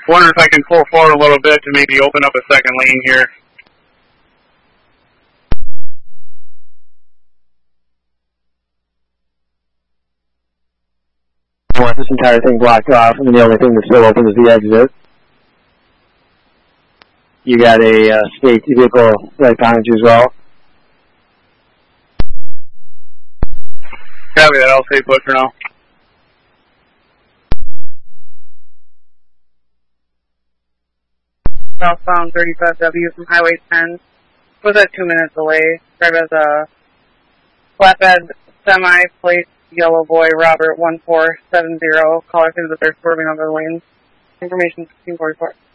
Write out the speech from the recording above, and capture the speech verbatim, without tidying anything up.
Wondering if I can pull forward a little bit to maybe open up a second lane here. I want this entire thing blocked off, and the only thing that's still open is the exit. You got a uh, state vehicle right behind you as well. Copy that, I'll stay put for now. Southbound thirty-five W from Highway ten. Was at two minutes away. Drive as a flatbed semi plate yellow boy Robert one four seven zero. Caller says that they're swerving on their lanes. Information sixteen forty-four.